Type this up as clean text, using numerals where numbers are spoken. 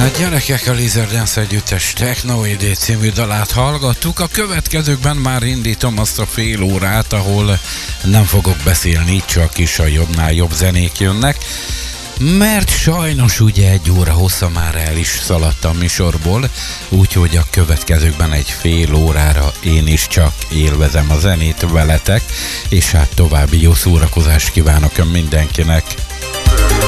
Gyerekek, a Lizard Dance együttes Techno ID című dalát hallgattuk. A következőkben már indítom azt a fél órát, ahol nem fogok beszélni, csak is a jobbnál jobb zenék jönnek. Mert sajnos ugye egy óra hossza már el is szaladt a műsorból, úgyhogy a következőkben egy fél órára én is csak élvezem a zenét veletek, és hát további jó szórakozást kívánok mindenkinek.